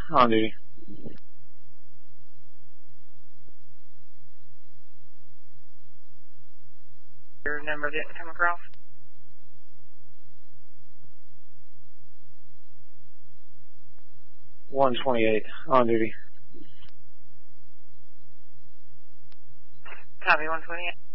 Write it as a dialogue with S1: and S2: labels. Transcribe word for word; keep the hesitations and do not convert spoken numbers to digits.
S1: on duty.
S2: Your number didn't come across?
S1: one twenty-eight, on duty.
S2: Copy, one twenty-eight.